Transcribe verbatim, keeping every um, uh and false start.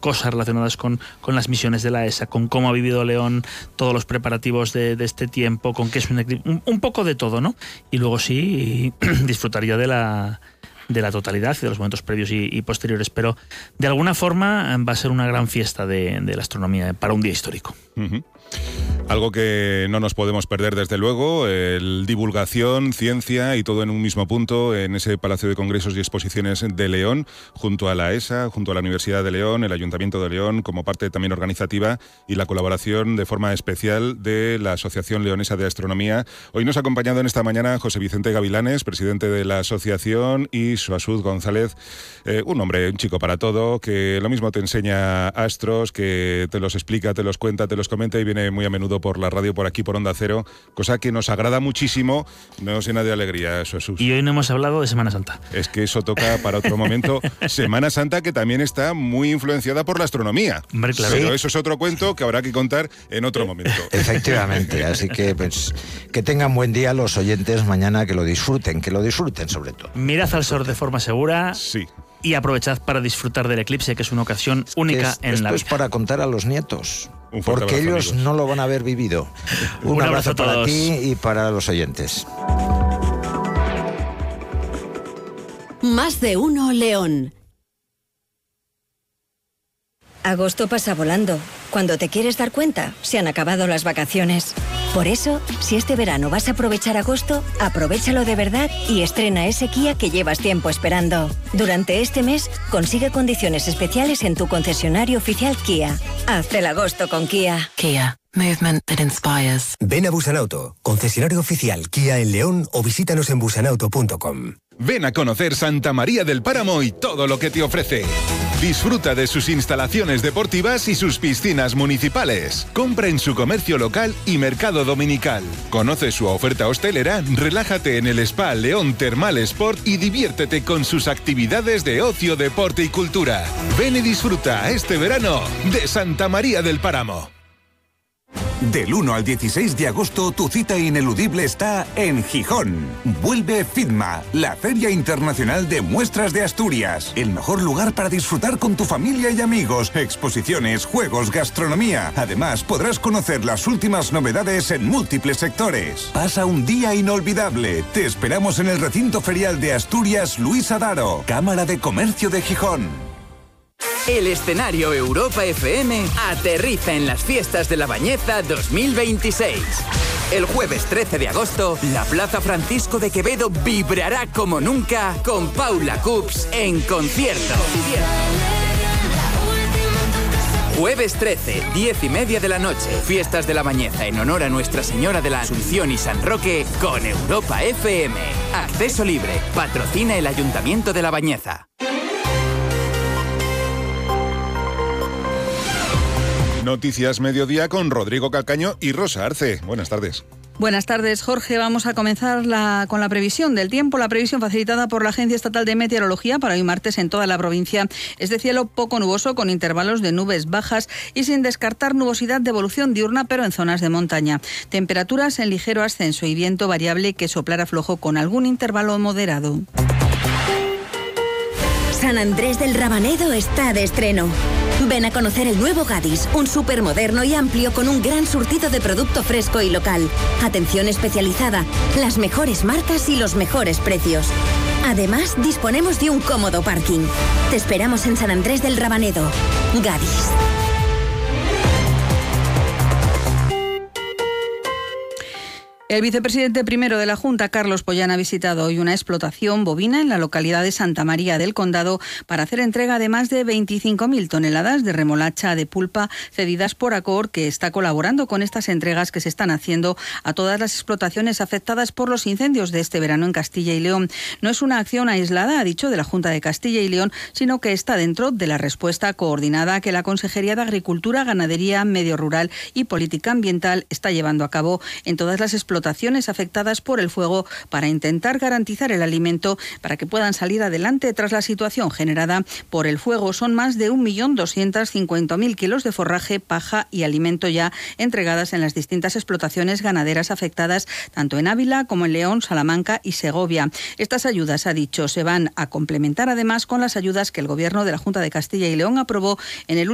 cosas relacionadas con, con las misiones de la E S A, con cómo ha vivido León todos los preparativos de, de este tiempo, con que es un, un, un poco de todo, ¿no? Y luego sí, disfrutaría de la... de la totalidad y de los momentos previos y, y posteriores, pero de alguna forma va a ser una gran fiesta de, de la astronomía para un día histórico. Uh-huh. Algo que no nos podemos perder, desde luego, el divulgación, ciencia y todo en un mismo punto en ese Palacio de Congresos y Exposiciones de León, junto a la E S A, junto a la Universidad de León, el Ayuntamiento de León, como parte también organizativa, y la colaboración de forma especial de la Asociación Leonesa de Astronomía. Hoy nos ha acompañado en esta mañana José Vicente Gavilanes, presidente de la asociación, y Suasud González, eh, un hombre, un chico para todo, que lo mismo te enseña astros, que te los explica, te los cuenta, te los comenta y viene muy a menudo por la radio, por aquí, por Onda Cero, cosa que nos agrada muchísimo, nos llena de alegría, Suasud. Y hoy no hemos hablado de Semana Santa. Es que eso toca para otro momento. Semana Santa, que también está muy influenciada por la astronomía. Hombre, claro. Pero eso es otro cuento que habrá que contar en otro momento. Efectivamente, así que pues, que tengan buen día los oyentes mañana, que lo disfruten, que lo disfruten sobre todo. Mirad al sol de forma segura. Sí. Y aprovechad para disfrutar del eclipse, que es una ocasión única es, en esto la vida. es para contar a los nietos, porque abrazo, ellos amigos. no lo van a haber vivido. Un, Un abrazo, abrazo a para todos. ti y para los oyentes. Más de uno León. Agosto pasa volando. Cuando te quieres dar cuenta, se han acabado las vacaciones. Por eso, si este verano vas a aprovechar agosto, aprovéchalo de verdad y estrena ese Kia que llevas tiempo esperando. Durante este mes, consigue condiciones especiales en tu concesionario oficial Kia. Haz el agosto con Kia. Kia. Movement that inspires. Ven a Busanauto, concesionario oficial Kia en León, o visítanos en busanauto punto com. Ven a conocer Santa María del Páramo y todo lo que te ofrece. Disfruta de sus instalaciones deportivas y sus piscinas municipales. Compra en su comercio local y mercado dominical. Conoce su oferta hostelera, relájate en el Spa León Termal Sport y diviértete con sus actividades de ocio, deporte y cultura. Ven y disfruta este verano de Santa María del Páramo. Del uno al dieciséis de agosto, tu cita ineludible está en Gijón. Vuelve FIDMA, la Feria Internacional de Muestras de Asturias. El mejor lugar para disfrutar con tu familia y amigos. Exposiciones, juegos, gastronomía. Además, podrás conocer las últimas novedades en múltiples sectores. Pasa un día inolvidable. Te esperamos en el recinto ferial de Asturias Luis Adaro, Cámara de Comercio de Gijón. El escenario Europa F M aterriza en las fiestas de La Bañeza dos mil veintiséis. El jueves trece de agosto, la Plaza Francisco de Quevedo vibrará como nunca con Paula Cups en concierto. Jueves trece, diez y media de la noche, fiestas de La Bañeza en honor a Nuestra Señora de la Asunción y San Roque con Europa F M. Acceso libre, patrocina el Ayuntamiento de La Bañeza. Noticias Mediodía con Rodrigo Calcaño y Rosa Arce. Buenas tardes. Buenas tardes, Jorge. Vamos a comenzar la, con la previsión del tiempo. La previsión facilitada por la Agencia Estatal de Meteorología para hoy martes en toda la provincia es de cielo poco nuboso, con intervalos de nubes bajas y sin descartar nubosidad de evolución diurna, pero en zonas de montaña. Temperaturas en ligero ascenso y viento variable que soplará flojo con algún intervalo moderado. San Andrés del Rabanedo está de estreno. Ven a conocer el nuevo Gadis, un súper moderno y amplio con un gran surtido de producto fresco y local. Atención especializada, las mejores marcas y los mejores precios. Además, disponemos de un cómodo parking. Te esperamos en San Andrés del Rabanedo. Gadis. El vicepresidente primero de la Junta, Carlos Pollán, ha visitado hoy una explotación bovina en la localidad de Santa María del Condado para hacer entrega de más de veinticinco mil toneladas de remolacha de pulpa cedidas por Acor, que está colaborando con estas entregas que se están haciendo a todas las explotaciones afectadas por los incendios de este verano en Castilla y León. No es una acción aislada, ha dicho, de la Junta de Castilla y León, sino que está dentro de la respuesta coordinada que la Consejería de Agricultura, Ganadería, Medio Rural y Política Ambiental está llevando a cabo en todas las explotaciones explotaciones afectadas por el fuego para intentar garantizar el alimento para que puedan salir adelante tras la situación generada por el fuego. Son más de un millón doscientos cincuenta mil kilos de forraje, paja y alimento ya entregadas en las distintas explotaciones ganaderas afectadas tanto en Ávila como en León, Salamanca y Segovia. Estas ayudas, ha dicho, se van a complementar además con las ayudas que el Gobierno de la Junta de Castilla y León aprobó en el